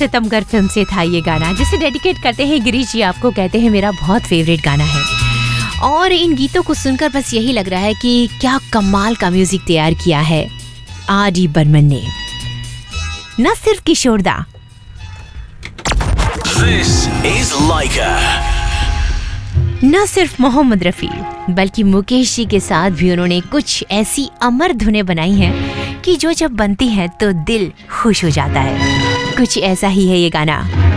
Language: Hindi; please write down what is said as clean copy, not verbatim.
सितमगर फिल्म से था ये गाना, जिसे डेडिकेट करते हैं गिरीश जी आपको, कहते हैं मेरा बहुत फेवरेट गाना है। और इन गीतों को सुनकर बस यही लग रहा है कि क्या कमाल का म्यूजिक तैयार किया है आर.डी. बर्मन ने, न सिर्फ किशोरदा। This is Laika. न सिर्फ मोहम्मद रफी बल्कि मुकेश जी के साथ भी उन्होंने कुछ ऐसी अमर धुनें बनाई हैं कि जो जब बनती हैं तो दिल खुश हो जाता है। कुछ ऐसा ही है ये गाना।